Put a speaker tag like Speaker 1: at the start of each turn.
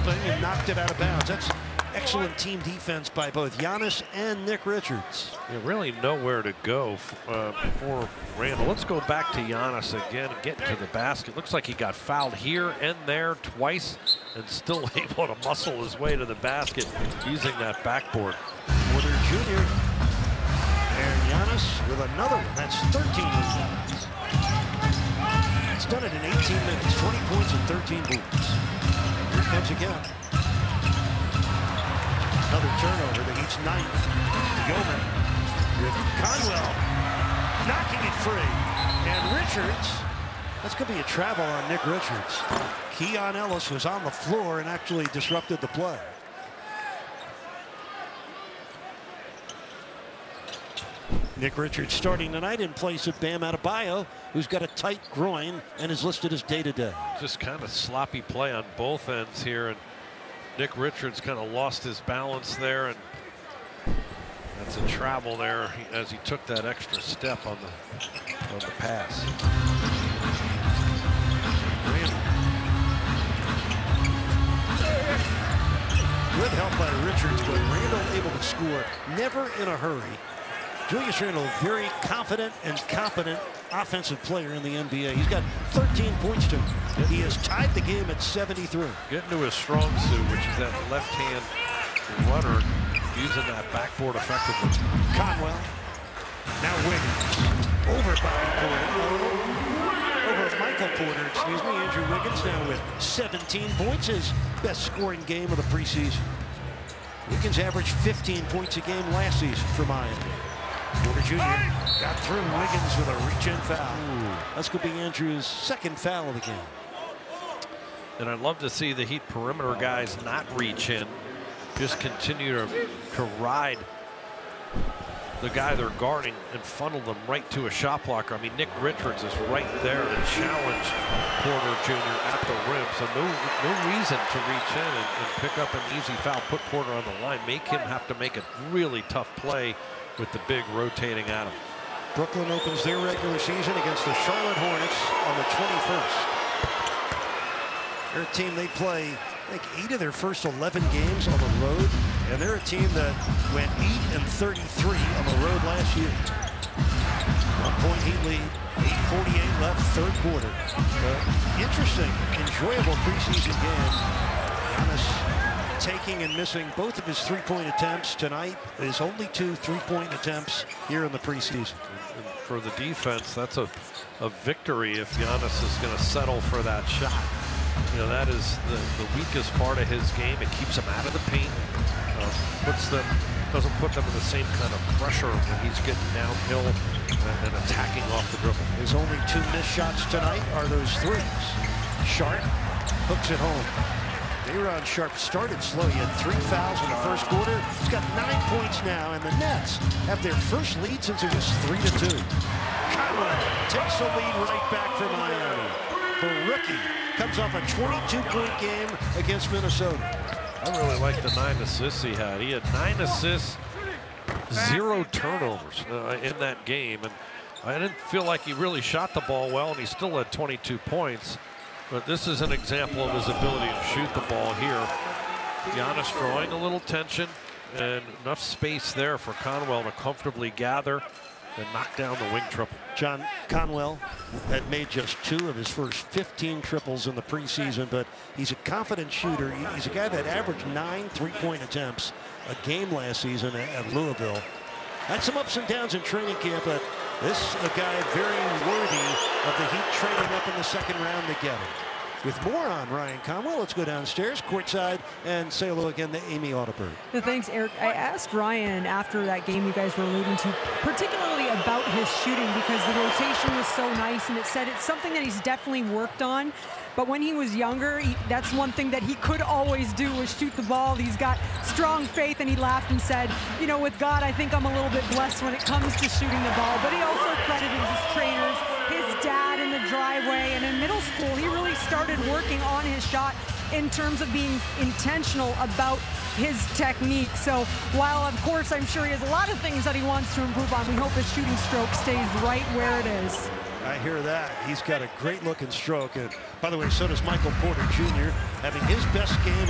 Speaker 1: helping and knocked it out of bounds. That's excellent team defense by both Giannis and Nick Richards.
Speaker 2: Really nowhere to go for Randall. Let's go back to Giannis again and get to the basket. Looks like he got fouled here and there twice and still able to muscle his way to the basket using that backboard.
Speaker 1: Porter Jr. and Giannis with another one. That's 13 rebounds. He's done it in 18 minutes, 20 points and 13 boards. Here it comes again. Another turnover, the Heat's ninth. Yeoman with Conwell knocking it free. And Richards, that's going to be a travel on Nick Richards. Keon Ellis was on the floor and actually disrupted the play. Nick Richards starting tonight in place of Bam Adebayo, who's got a tight groin and is listed as day-to-day.
Speaker 2: Just kind of sloppy play on both ends here, and Nick Richards kind of lost his balance there, and that's a travel there as he took that extra step on the pass.
Speaker 1: Good help by Richards, but Randall able to score, never in a hurry. Julius Randle, very confident and competent offensive player in the NBA. He's got 13 points to him. He has tied the game at 73.
Speaker 2: Getting to his strong suit, which is that left-hand runner, using that backboard effectively.
Speaker 1: Conwell. Now Wiggins. Over Michael Porter, excuse me. Andrew Wiggins now with 17 points, his best scoring game of the preseason. Wiggins averaged 15 points a game last season for Miami. Porter Jr. got through Wiggins with a reach-in foul. That's going to be Andrew's second foul of the game.
Speaker 2: And I'd love to see the Heat perimeter guys not reach in, just continue to ride the guy they're guarding and funnel them right to a shot blocker. I mean, Nick Richards is right there to challenge Porter Jr. at the rim, so no reason to reach in and pick up an easy foul, put Porter on the line, make him have to make a really tough play with the big rotating at him.
Speaker 1: Brooklyn opens their regular season against the Charlotte Hornets on the 21st. They're a team, they play, I think, 8 of their first 11 games on the road, and they're a team that went 8-33 on the road last year. 1-point Heat lead, 8:48 left, third quarter. Interesting, enjoyable preseason game. Giannis taking and missing both of his three-point attempts tonight. His only 2 three-point attempts here in the preseason.
Speaker 2: And for the defense, that's a victory if Giannis is going to settle for that shot. You know, that is the weakest part of his game. It keeps him out of the paint, doesn't put them in the same kind of pressure when he's getting downhill and attacking off the dribble.
Speaker 1: His only 2 missed shots tonight are those threes. Sharp hooks it home. Day'Ron Sharpe started slow. He had 3 fouls in the first quarter. He's got 9 points now, and the Nets have their first lead since it was 3-2. Conwell takes the lead right back for Miami. The rookie comes off a 22-point game against Minnesota.
Speaker 2: I really like the 9 assists he had. He had 9 assists, 0 turnovers in that game, and I didn't feel like he really shot the ball well, and he still had 22 points. But this is an example of his ability to shoot the ball here. Giannis drawing a little tension and enough space there for Conwell to comfortably gather and knock down the wing triple.
Speaker 1: John Conwell had made just 2 of his first 15 triples in the preseason, but he's a confident shooter. He's a guy that averaged 9 three-point attempts a game last season at Louisville. Had some ups and downs in training camp, but this is a guy very worthy of the Heat trading up in the second round to get him. With more on Ryan Conwell, let's go downstairs courtside and say hello again to Amy Audibert.
Speaker 3: Thanks, Eric. I asked Ryan after that game you guys were alluding to, particularly about his shooting, because the rotation was so nice, and it said it's something that he's definitely worked on. But when he was younger, that's one thing that he could always do was shoot the ball. He's got strong faith, and he laughed and said, you know, with God, I think I'm a little bit blessed when it comes to shooting the ball. But he also credited his trainers, his dad in the driveway, and in middle school, he really started working on his shot in terms of being intentional about his technique. So while, of course, I'm sure he has a lot of things that he wants to improve on, we hope his shooting stroke stays right where it is.
Speaker 1: I hear that. He's got a great looking stroke. And by the way, so does Michael Porter Jr. having his best game